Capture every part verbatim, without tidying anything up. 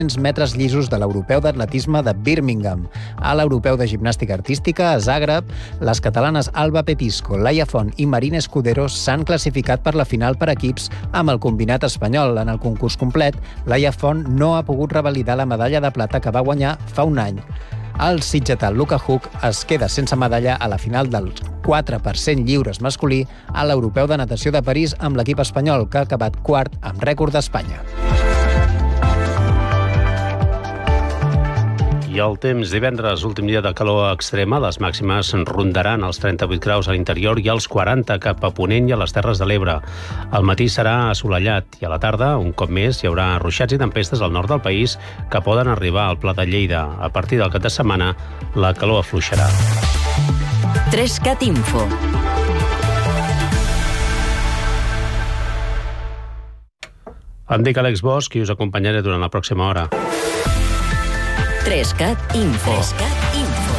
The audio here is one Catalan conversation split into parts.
metres llisos de l'Europeu d'Atletisme de Birmingham. A l'Europeu de Gimnàstica Artística, a Zagreb, les catalanes Alba Petisco, Laia Font i Marina Escudero s'han classificat per la final per equips amb el combinat espanyol. En el concurs complet, Laia Font no ha pogut revalidar la medalla de plata que va guanyar fa un any. El sitgetà Luca Huck es queda sense medalla a la final del quatre per cent lliures masculí a l'Europeu de Natació de París amb l'equip espanyol, que ha acabat quart amb rècord d'Espanya. I el temps divendres, últim dia de calor extrema, les màximes rondaran els trenta-vuit graus a l'interior i els quaranta cap a Ponent i a les Terres de l'Ebre. Al matí serà assolellat i a la tarda, un cop més, hi haurà ruixats i tempestes al nord del país que poden arribar al Pla de Lleida. A partir del cap de setmana, la calor afluixarà. Trescat Info. Em dic Àlex Bosch i us acompanyaré durant la pròxima hora. Trescat Info. Trescat Info.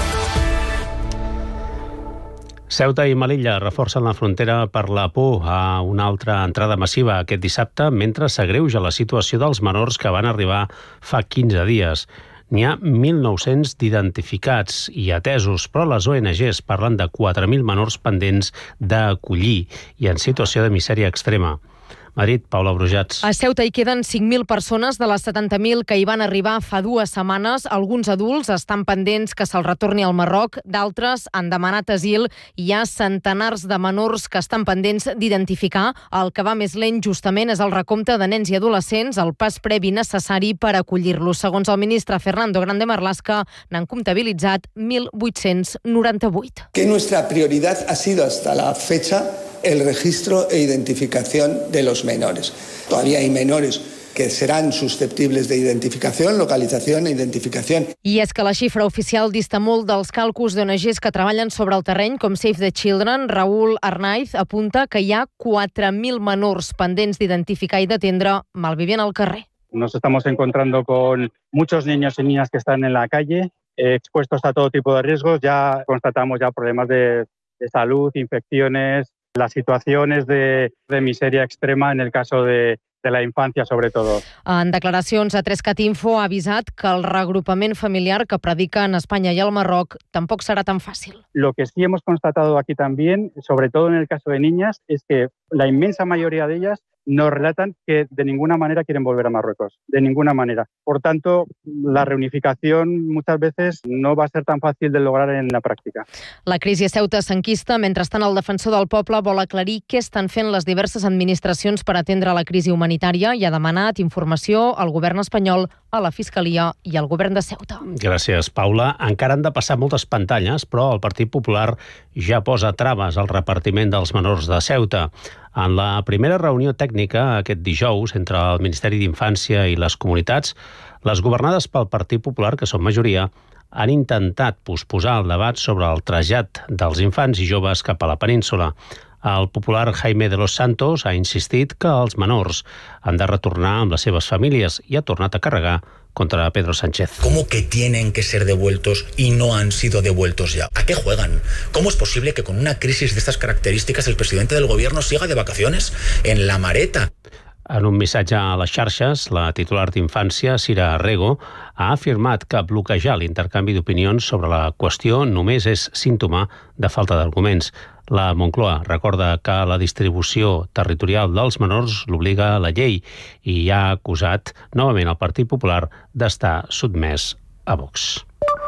Ceuta i Melilla reforcen la frontera per la por a una altra entrada massiva aquest dissabte, mentre s'agreuja la situació dels menors que van arribar fa quinze dies. N'hi ha mil nou-cents d'identificats i atesos, però les O N Ges parlen de quatre mil menors pendents d'acollir i en situació de misèria extrema. Madrid, Paula Brujats. A Ceuta hi queden cinc mil persones de les setanta mil que hi van arribar fa dues setmanes. Alguns adults estan pendents que se'ls retorni al Marroc, d'altres han demanat asil i hi ha centenars de menors que estan pendents d'identificar. El que va més lent justament és el recompte de nens i adolescents, el pas previ necessari per acollir-los. Segons el ministre Fernando Grande Marlaska, n'han comptabilitzat mil vuit-cents noranta-vuit. Que nuestra prioridad ha sido hasta la fecha el registro e identificación de los menores. Todavía hay menores que serán susceptibles de identificación, localización e identificación. I és que la xifra oficial dista molt dels càlculs d'O N Ges que treballen sobre el terreny, com Save the Children. Raúl Arnaiz apunta que hi ha quatre mil menors pendents d'identificar i d'atendre malvivint al carrer. Nos estamos encontrando con muchos niños y niñas que están en la calle, eh, expuestos a todo tipo de riesgos. Ya constatamos ya problemas de, de salud, infecciones, las situaciones de, de miseria extrema en el caso de, de la infancia, sobre todo. En declaracions a Trescat Info ha avisat que el reagrupament familiar que prediquen Espanya i el Marroc tampoc serà tan fàcil. Lo que sí hemos constatado aquí también, sobre todo en el caso de niñas, es que la inmensa mayoría de ellas nos relatan que de ninguna manera quieren volver a Marruecos, de ninguna manera. Por tanto, la reunificación muchas veces no va a ser tan fàcil de lograr en la pràctica. La crisi a Ceuta s'enquista. Mentrestant, el defensor del poble vol aclarir què estan fent les diverses administracions per atendre la crisi humanitària i ha demanat informació al govern espanyol, a la Fiscalia i al govern de Ceuta. Gràcies, Paula. Encara han de passar moltes pantalles, però el Partit Popular ja posa traves al repartiment dels menors de Ceuta. En la primera reunió tècnica aquest dijous entre el Ministeri d'Infància i les comunitats, les governades pel Partit Popular, que són majoria, han intentat posposar el debat sobre el trasllat dels infants i joves cap a la península. El popular Jaime de los Santos ha insistit que els menors han de retornar amb les seves famílies i ha tornat a carregar contra Pedro Sánchez. ¿Cómo que tienen que ser devueltos y no han sido devueltos ya? ¿A qué juegan? ¿Cómo es posible que con una crisis de estas características el presidente del gobierno siga de vacaciones en la Mareta? En un missatge a les xarxes, la titular d'Infància, Sira Rego, ha afirmat que bloquejar l'intercanvi d'opinions sobre la qüestió només és símptoma de falta d'arguments. La Moncloa recorda que la distribució territorial dels menors l'obliga a la llei i ha acusat novament el Partit Popular d'estar sotmès a Vox.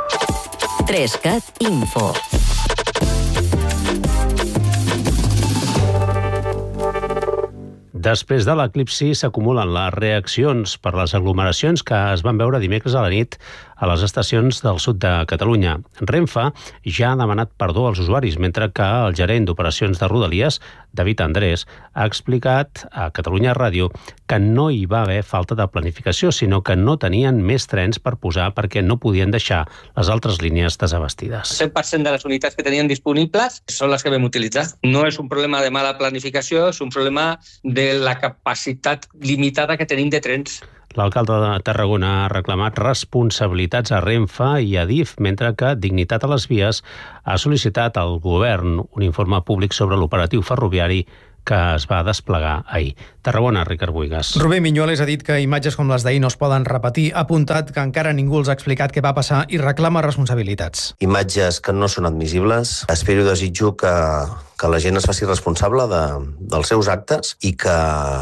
Trescat Info. Després de l'eclipsi s'acumulen les reaccions per les aglomeracions que es van veure dimecres a la nit a les estacions del sud de Catalunya. Renfe ja ha demanat perdó als usuaris, mentre que el gerent d'operacions de Rodalies, David Andrés, ha explicat a Catalunya Ràdio que no hi va haver falta de planificació, sinó que no tenien més trens per posar perquè no podien deixar les altres línies desabastides. cent per cent de les unitats que tenien disponibles són les que vam utilitzar. No és un problema de mala planificació, és un problema de la capacitat limitada que tenim de trens. L'alcalde de Tarragona ha reclamat responsabilitats a Renfe i a D I F, mentre que Dignitat a les Vies ha sol·licitat al govern un informe públic sobre l'operatiu ferroviari que es va desplegar ahir. Tarragona, Ricard Buigas. Rubén Miñueles ha dit que imatges com les d'ahir no es poden repetir. Ha apuntat que encara ningú els ha explicat què va passar i reclama responsabilitats. Imatges que no són admissibles. Espero i desitjo que, que la gent es faci responsable de, dels seus actes i que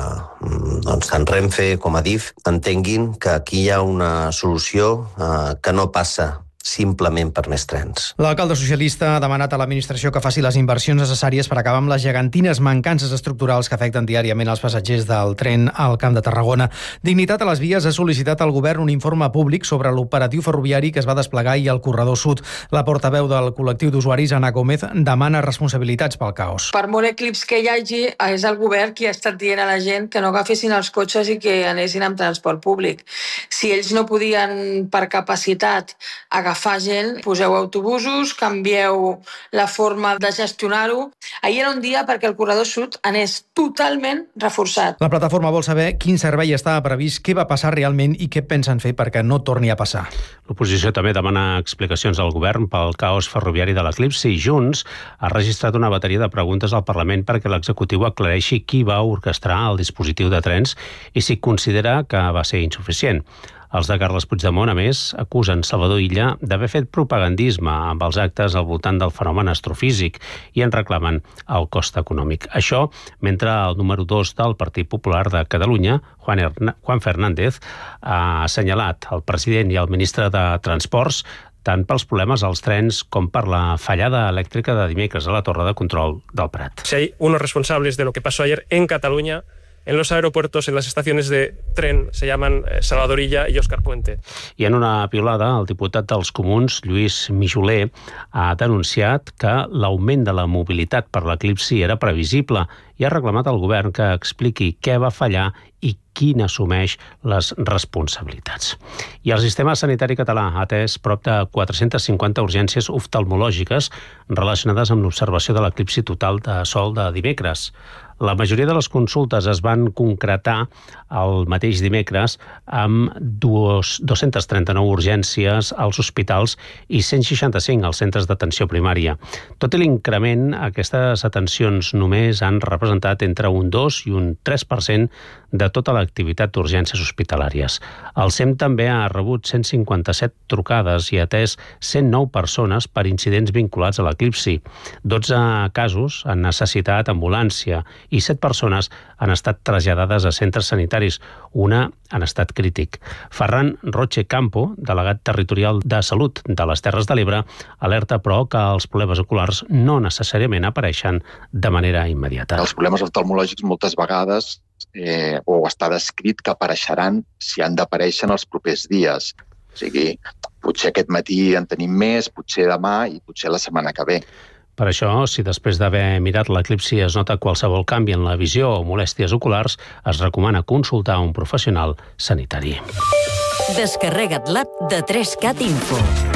doncs, tant Renfe com a D I F entenguin que aquí hi ha una solució eh, que no passa simplement per més trens. L'alcalde socialista ha demanat a l'administració que faci les inversions necessàries per acabar amb les gegantines mancances estructurals que afecten diàriament els passatgers del tren al Camp de Tarragona. Dignitat a les Vies ha sol·licitat al govern un informe públic sobre l'operatiu ferroviari que es va desplegar ahir al corredor sud. La portaveu del col·lectiu d'usuaris, Anna Gómez, demana responsabilitats pel caos. Per molt eclips que hi hagi, és el govern qui ha estat dient a la gent que no agafessin els cotxes i que anessin amb transport públic. Si ells no podien, per capacitat, agafar agafar gent, poseu autobusos, canvieu la forma de gestionar-ho. Ahir era un dia perquè el corredor sud anés totalment reforçat. La plataforma vol saber quin servei estava previst, què va passar realment i què pensen fer perquè no torni a passar. L'oposició també demana explicacions al govern pel caos ferroviari de l'eclipsi i Junts ha registrat una bateria de preguntes al Parlament perquè l'executiu aclareixi qui va orquestrar el dispositiu de trens i si considera que va ser insuficient. Els de Carles Puigdemont, a més, acusen Salvador Illa d'haver fet propagandisme amb els actes al voltant del fenomen astrofísic i en reclamen el cost econòmic. Això, mentre el número dos del Partit Popular de Catalunya, Juan, Herna, Juan Fernández, ha assenyalat el president i el ministre de Transports tant pels problemes als trens com per la fallada elèctrica de dimecres a la torre de control del Prat. Si hay unos responsables de lo que pasó ayer en Cataluña, en los aeropuertos, en las estaciones de tren, se llaman Salvador Illa i Òscar Puente. I en una piulada, el diputat dels Comuns, Lluís Mijoler, ha denunciat que l'augment de la mobilitat per l'eclipsi era previsible i ha reclamat al govern que expliqui què va fallar i qui n'assumeix les responsabilitats. I el sistema sanitari català ha atès prop de quatre-centes cinquanta urgències oftalmològiques relacionades amb l'observació de l'eclipsi total de sol de dimecres. La majoria de les consultes es van concretar el mateix dimecres amb dos-centes trenta-nou urgències als hospitals i cent seixanta-cinc als centres d'atenció primària. Tot i l'increment, aquestes atencions només han representat entre un dos i un tres per cent de tota l'activitat d'urgències hospitalàries. El S E M també ha rebut cent cinquanta-set trucades i ha atès cent nou persones per incidents vinculats a l'eclipsi. dotze casos han necessitat ambulància i set persones han estat traslladades a centres sanitaris, una en estat crític. Ferran Roche Campo, delegat territorial de Salut de les Terres de l'Ebre, alerta però que els problemes oculars no necessàriament apareixen de manera immediata. Els problemes oftalmològics moltes vegades eh, o està descrit que apareixeran si han d'aparèixer en els propers dies. O sigui, potser aquest matí en tenim més, potser demà i potser la setmana que ve. Per això, si després d'haver mirat l'eclipsi es nota qualsevol canvi en la visió o molèsties oculars, es recomana consultar un professional sanitari. Descarrega't l'app de tres cat Info.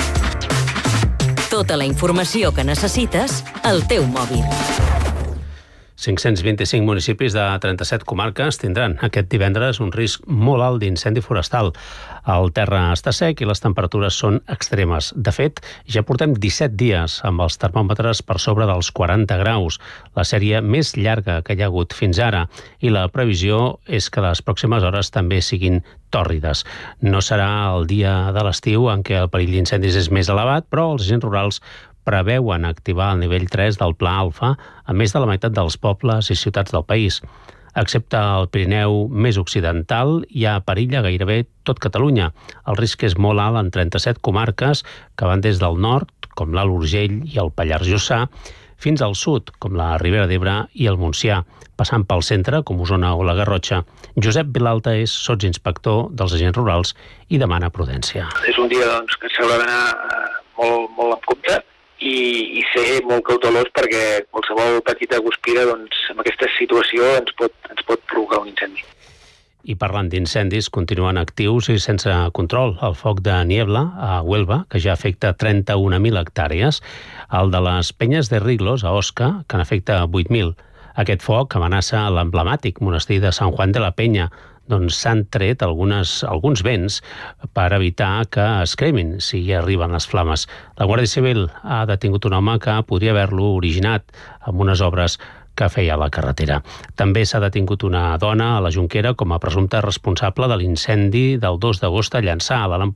Tota la informació que necessites al teu mòbil. cinc-cents vint-i-cinc municipis de trenta-set comarques tindran aquest divendres un risc molt alt d'incendi forestal. El terra està sec i les temperatures són extremes. De fet, ja portem disset dies amb els termòmetres per sobre dels quaranta graus, la sèrie més llarga que hi ha hagut fins ara, i la previsió és que les pròximes hores també siguin tòrrides. No serà el dia de l'estiu en què el perill d'incendis és més elevat, però els agents rurals preveuen activar el nivell tres del Pla Alfa a més de la meitat dels pobles i ciutats del país. Excepte el Pirineu més occidental, hi ha perill a gairebé tot Catalunya. El risc és molt alt en trenta-set comarques que van des del nord, com l'Alt Urgell i el Pallars Jussà, fins al sud, com la Ribera d'Ebre i el Montsià, passant pel centre, com Osona o la Garrotxa. Josep Vilalta és sotsinspector dels agents rurals i demana prudència. És un dia doncs, que s'haurà d'anar molt, molt en compte i, i ser molt cautelós perquè qualsevol petita guspira doncs, en aquesta situació ens pot, ens pot provocar un incendi. I parlant d'incendis, continuen actius i sense control el foc de Niebla a Huelva, que ja afecta trenta-una mil hectàrees, el de les Penyes de Riglos a Osca, que n'afecta vuit mil. Aquest foc amenaça l'emblemàtic monestir de Sant Juan de la Penya, d'on s'han tret algunes, alguns vents per evitar que es cremin si hi arriben les flames. La Guàrdia Civil ha detingut un home que podria haver-lo originat amb unes obres que feia la carretera. També s'ha detingut una dona a la Jonquera com a presumpta responsable de l'incendi del dos d'agost a Llançà. A